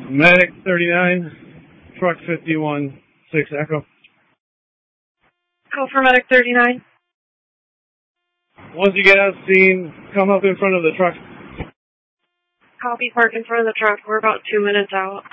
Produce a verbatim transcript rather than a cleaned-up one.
Medic thirty-nine, truck fifty-one, six Echo. Call for Medic thirty-nine. Once you get out scene, come up in front of the truck. Copy, park in front of the truck. We're about two minutes out.